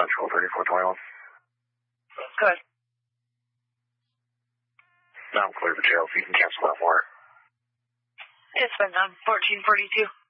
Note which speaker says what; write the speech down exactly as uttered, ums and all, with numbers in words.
Speaker 1: Central, thirty-four twenty-one.
Speaker 2: Good.
Speaker 1: Now I'm clear for jail, so you can cancel that wire.
Speaker 2: It's been done. fourteen forty-two.